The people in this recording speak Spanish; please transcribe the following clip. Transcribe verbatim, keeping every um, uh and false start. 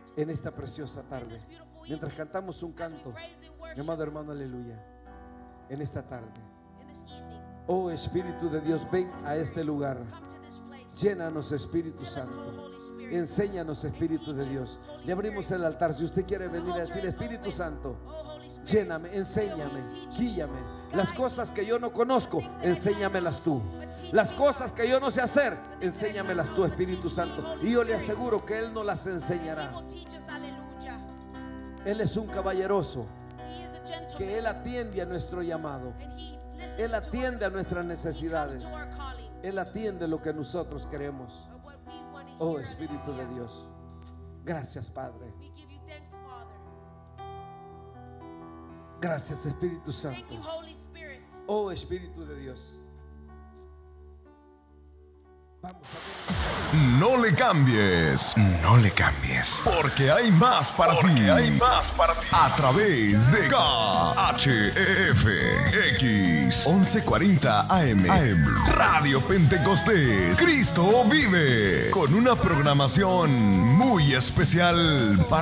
en esta preciosa tarde. Mientras cantamos un canto, mi amado hermano, aleluya, en esta tarde. Oh Espíritu de Dios, ven a este lugar. Llénanos, Espíritu Santo. Enséñanos, Espíritu de Dios. Le abrimos el altar. Si usted quiere venir a decir: Espíritu Santo, lléname, enséñame, guíame. Las cosas que yo no conozco, enséñamelas tú. Las cosas que yo no sé hacer, enséñamelas tú, Espíritu Santo. Y yo le aseguro que Él nos las enseñará. Él es un caballeroso, que Él atiende a nuestro llamado. Él atiende a nuestras necesidades. Él atiende lo que nosotros queremos. Oh Espíritu de Dios, gracias Padre. Gracias Espíritu Santo. Oh Espíritu de Dios. Vamos a ver. No le cambies, no le cambies, porque hay más para Porque ti. hay más para ti. A través de K H E F X once cuarenta A M Radio Pentecostés, Cristo vive, con una programación muy especial para